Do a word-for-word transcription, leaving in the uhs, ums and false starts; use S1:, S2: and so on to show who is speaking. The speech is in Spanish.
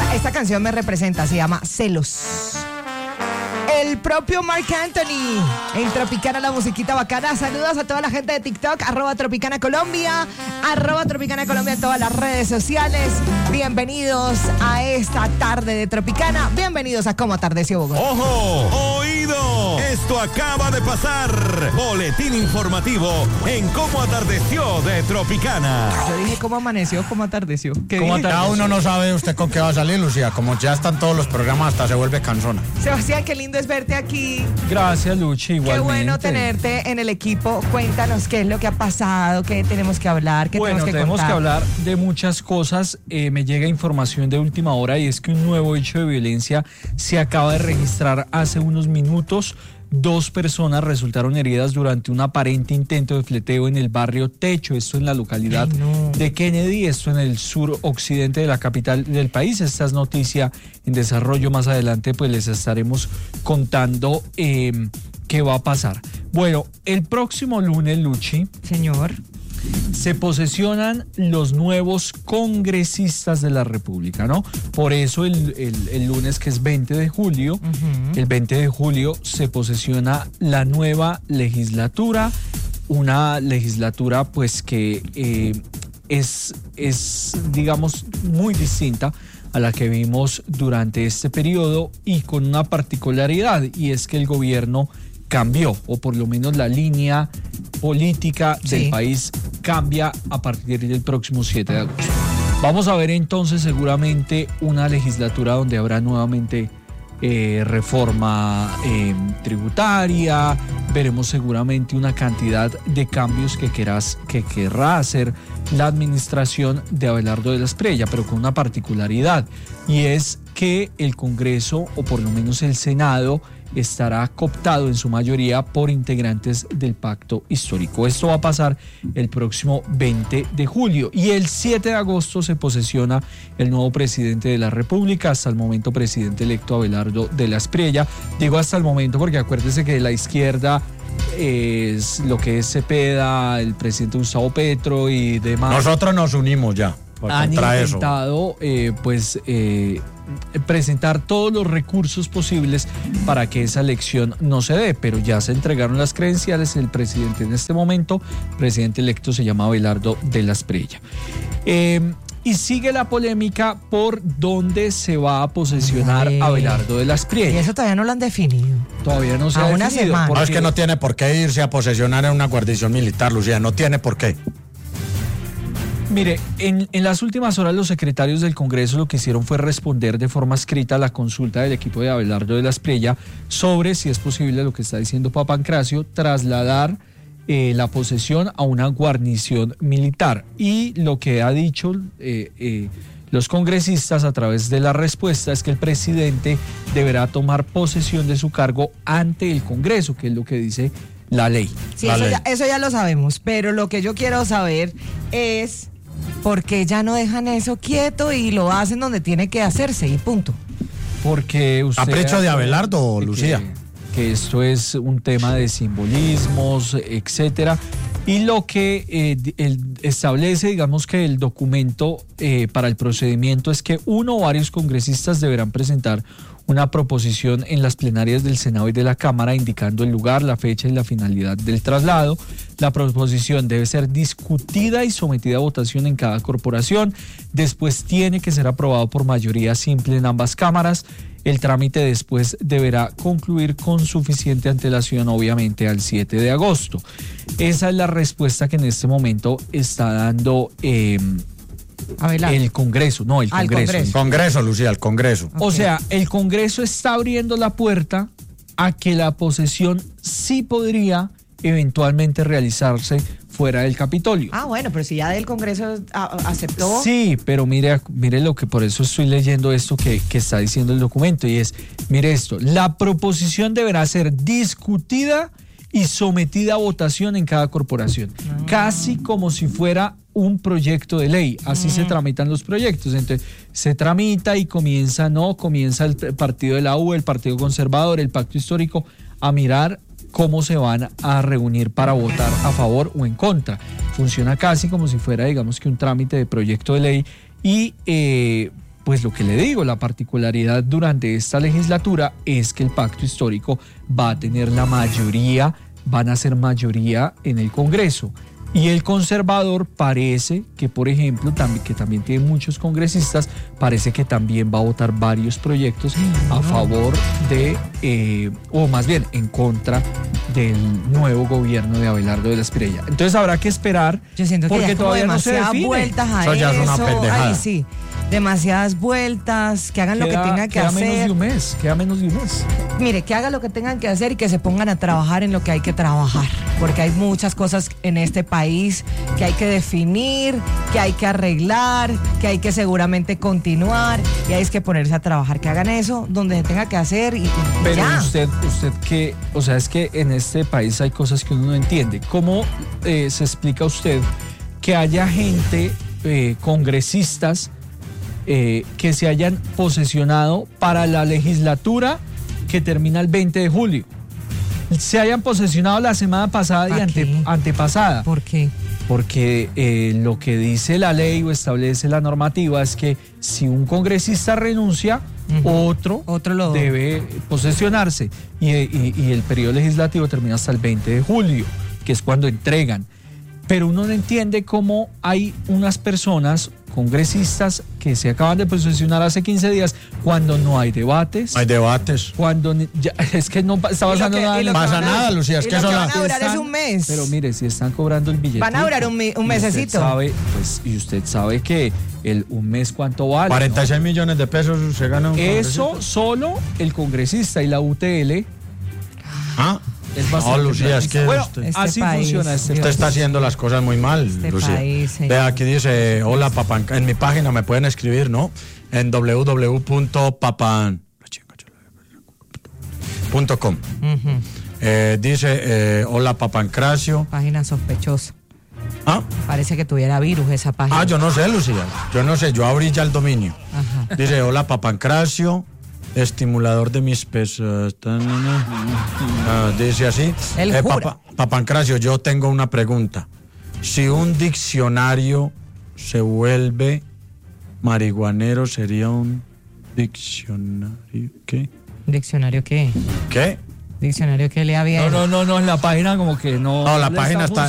S1: Esta canción me representa, se llama Celos. El propio Marc Anthony en Tropicana, la musiquita bacana. Saludos a toda la gente de TikTok, arroba Tropicana Colombia, arroba Tropicana Colombia en todas las redes sociales. Bienvenidos a esta tarde de Tropicana. Bienvenidos a Cómo Atardeció Bogotá.
S2: ¡Ojo! ¡Oído! Esto acaba de pasar. Boletín informativo en Cómo Atardeció de Tropicana.
S1: Yo dije cómo amaneció, cómo atardeció. ¿Qué
S3: ¿Cómo
S1: dije?
S3: cada uno no sabe usted con qué va a salir, Lucía? Como ya están todos los programas, hasta se vuelve cansona.
S1: Sebastián, qué lindo es verte aquí.
S4: Gracias, Luchi, igualmente.
S1: Qué bueno tenerte en el equipo. Cuéntanos qué es lo que ha pasado, qué tenemos que hablar, qué
S4: bueno,
S1: tenemos que
S4: tenemos
S1: contar.
S4: que hablar de muchas cosas. Eh, me llega información de última hora y es que un nuevo hecho de violencia se acaba de registrar hace unos minutos. Dos personas resultaron heridas durante un aparente intento de fleteo en el barrio Techo, esto en la localidad
S1: Ay, no.
S4: de Kennedy, esto en el sur occidente de la capital del país. Esta es noticia en desarrollo. Más adelante pues les estaremos contando eh, qué va a pasar. Bueno, el próximo lunes, Luchi,
S1: Señor.
S4: se posesionan los nuevos congresistas de la República, ¿no? Por eso el, el, el lunes, que es veinte de julio, uh-huh. el veinte de julio se posesiona la nueva legislatura, una legislatura pues que eh, es, es, digamos, muy distinta a la que vimos durante este periodo y con una particularidad, y es que el gobierno cambió, o por lo menos la línea política del
S1: sí.
S4: país cambia a partir del próximo siete de agosto. Vamos a ver entonces seguramente una legislatura donde habrá nuevamente eh, reforma eh, tributaria, veremos seguramente una cantidad de cambios que, querás, que querrá hacer la administración de Abelardo de la Espriella, pero con una particularidad, y es que el Congreso, o por lo menos el Senado, estará cooptado en su mayoría por integrantes del pacto histórico. Esto va a pasar el próximo veinte de julio y el siete de agosto se posesiona el nuevo presidente de la República, hasta el momento presidente electo Abelardo de la Espriella. Digo hasta el momento porque acuérdese que de la izquierda es lo que es Cepeda, el presidente Gustavo Petro y demás.
S3: Nosotros nos unimos ya
S4: Han
S3: contra
S4: intentado eh, pues eh, presentar todos los recursos posibles para que esa elección no se dé, pero ya se entregaron las credenciales. El presidente en este momento, presidente electo, se llama Abelardo de la Espriella. Eh, y sigue la polémica por dónde se va a posesionar
S1: Ay.
S4: Abelardo de la Espriella.
S1: Y eso todavía no lo han definido.
S4: Todavía no se
S1: A
S4: ha
S1: una
S4: definido.
S1: semana.
S3: No, es que no tiene por qué irse a posesionar en una guarnición militar, Lucía, no tiene por qué.
S4: Mire, en, en las últimas horas los secretarios del Congreso lo que hicieron fue responder de forma escrita a la consulta del equipo de Abelardo de la Espriella sobre si es posible, lo que está diciendo Papancracio, trasladar eh, la posesión a una guarnición militar. Y lo que ha dicho eh, eh, los congresistas a través de la respuesta es que el presidente deberá tomar posesión de su cargo ante el Congreso, que es lo que dice la ley.
S1: Sí,
S3: La
S1: eso
S3: ley.
S1: ya, eso ya lo sabemos, pero lo que yo quiero saber es por qué ya no dejan eso quieto y lo hacen donde tiene que hacerse y punto.
S4: Porque usted...
S3: ¿Capricho de Abelardo,
S4: que-
S3: Lucía?
S4: Que esto es un tema de simbolismos, etcétera. Y lo que eh, el, establece, digamos que el documento eh, para el procedimiento es que uno o varios congresistas deberán presentar una proposición en las plenarias del Senado y de la Cámara indicando el lugar, la fecha y la finalidad del traslado. La proposición debe ser discutida y sometida a votación en cada corporación. Después tiene que ser aprobado por mayoría simple en ambas cámaras. El trámite después deberá concluir con suficiente antelación, obviamente, al siete de agosto. Esa es la respuesta que en este momento está dando eh,
S1: Abelardo.
S4: el Congreso. No, el
S1: Ah, el
S4: Congreso.
S1: Congreso.
S3: Congreso, Lucía, el Congreso.
S4: O sea, el Congreso está abriendo la puerta a que la posesión sí podría eventualmente realizarse fuera del Capitolio.
S1: Ah, bueno, pero si ya del Congreso a- aceptó.
S4: Sí, pero mire, mire lo que por eso estoy leyendo esto que, que está diciendo el documento, y es, mire esto, la proposición deberá ser discutida y sometida a votación en cada corporación,
S1: Ah.
S4: casi como si fuera un proyecto de ley. Así se tramitan los proyectos. Entonces, se tramita y comienza, no, comienza el partido de la U, el Partido Conservador, el Pacto Histórico, a mirar cómo se van a reunir para votar a favor o en contra. Funciona casi como si fuera, digamos que un trámite de proyecto de ley y eh, pues lo que le digo, la particularidad durante esta legislatura es que el pacto histórico va a tener la mayoría, van a ser mayoría en el Congreso. Y el conservador parece que, por ejemplo, también, que también tiene muchos congresistas, parece que también va a votar varios proyectos a favor de, eh, o más bien en contra del nuevo gobierno de Abelardo de la Espriella. Entonces habrá que esperar,
S1: Yo siento que
S4: porque
S1: ya es como
S4: todavía no se
S1: demasiadas
S4: define.
S1: vueltas a
S3: Eso ya es una
S1: eso.
S3: pendejada.
S1: Ay, sí. Demasiadas vueltas, que hagan lo que
S4: Queda-
S1: tengan que
S4: queda menos
S1: hacer.
S4: de un mes, queda menos de un mes.
S1: Mire, que hagan lo que tengan que hacer y que se pongan a trabajar en lo que hay que trabajar. Porque hay muchas cosas en este país que hay que definir, que hay que arreglar, que hay que seguramente continuar y hay que ponerse a trabajar. Que hagan eso donde se tenga que hacer y, y
S4: Pero
S1: ya.
S4: usted, usted que, o sea, es que en este país hay cosas que uno no entiende. ¿Cómo eh, se explica usted que haya gente, eh, congresistas, eh, que se hayan posesionado para la legislatura que termina el veinte de julio? Se hayan posesionado la semana pasada y
S1: ¿Pa
S4: ante-
S1: qué?
S4: antepasada.
S1: ¿Por qué?
S4: Porque eh, lo que dice la ley o establece la normativa es que si un congresista renuncia,
S1: Ujú.
S4: otro,
S1: Otro lo-
S4: debe posesionarse. Y, y- y el periodo legislativo termina hasta el veinte de julio, que es cuando entregan. Pero uno no entiende cómo hay unas personas, congresistas, que se acaban de posesionar hace quince días cuando no hay debates.
S3: Hay debates.
S4: Cuando ni- ya- es que no pa- está
S1: Y lo
S4: pasando
S1: que-
S4: nada.
S1: y
S4: en
S1: lo
S4: la-
S1: que
S3: pasa
S1: van a-
S3: nada, Lucía, es
S1: y
S3: que
S1: lo
S3: eso
S1: que
S3: la-
S1: van a durar es
S4: Están-
S1: un mes.
S4: Pero mire, si están cobrando el billete.
S1: Van a durar un mi- un mesecito.
S4: Sabe, pues, y usted sabe que el un mes cuánto vale.
S3: cuarenta y seis millones de pesos se gana un
S4: ¿no? Eso
S3: congresista.
S4: solo el congresista y la U T L
S3: Ah,
S4: es
S3: no,
S4: bastante.
S3: Lucía, es que
S4: bueno,
S3: usted,
S1: Este
S4: así
S1: país,
S4: funciona este
S3: usted
S1: Dios.
S3: está haciendo las cosas muy mal,
S1: Este
S3: Lucía.
S1: país, señor.
S3: Vea, aquí dice, hola papán, en mi página me pueden escribir, ¿no? En w w w punto papan punto com.
S1: Ujú.
S3: Eh, dice, eh, hola Papancracio.
S1: Página sospechosa.
S3: ¿Ah?
S1: Parece que tuviera virus esa página.
S3: ah, yo no sé, Lucía. Yo no sé, yo abrí ya el dominio.
S1: Ajá.
S3: Dice, hola Papancracio, estimulador de mis pesos. Ah, dice así.
S1: Él
S3: Eh,
S1: jura.
S3: Papa- Papancracio, yo tengo una pregunta. Si un diccionario se vuelve marihuanero, ¿sería un diccionario? ¿Qué?
S1: ¿Diccionario qué?
S3: ¿Qué?
S1: Diccionario que le había.
S4: No, no, no, no, en la página como que no.
S3: No, la
S4: le
S3: página está-